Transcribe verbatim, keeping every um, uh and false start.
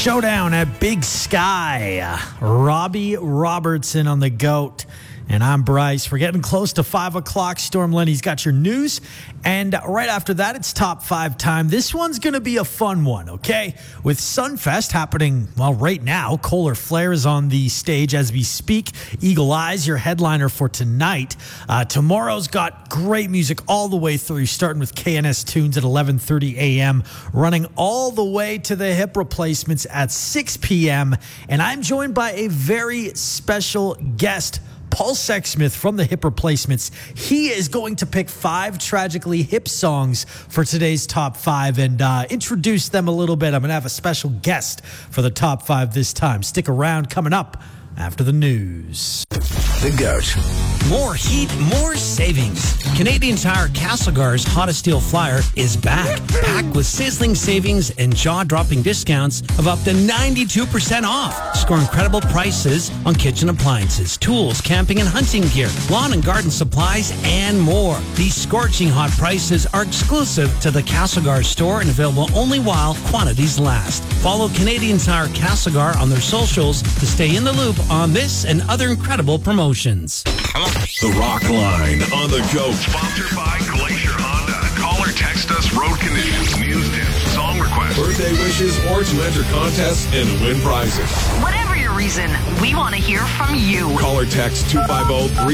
Showdown at Big Sky. Robbie Robertson on the GOAT. And I'm Bryce. We're getting close to five o'clock. Storm Lenny's got your news. And right after that, it's top five time. This one's going to be a fun one, okay? With Sunfest happening, well, right now. Kohler Flair is on the stage as we speak. Eagle Eyes, your headliner for tonight. Uh, tomorrow's got great music all the way through, starting with K N S Tunes at eleven thirty a.m., running all the way to the Hip Replacements at six p.m. And I'm joined by a very special guest, Paul Sexsmith from the Hip Replacements. He is going to pick five tragically hip songs for today's top five and uh, introduce them a little bit. I'm going to have a special guest for the top five this time. Stick around. Coming up after the news. The GOAT. More heat, more savings. Canadian Tire Castlegar's Hottest Steel Flyer is back, packed with sizzling savings and jaw-dropping discounts of up to ninety-two percent off. Score incredible prices on kitchen appliances, tools, camping and hunting gear, lawn and garden supplies, and more. These scorching hot prices are exclusive to the Castlegar store and available only while quantities last. Follow Canadian Tire Castlegar on their socials to stay in the loop on this and other incredible promotions. The Rock Line on the GOAT. Sponsored by Glacier Honda. Call or text us road conditions, news tips, song requests, Birthday wishes, or to enter contests and win prizes. Whatever your reason, we want to hear from you. Call or text two five zero, three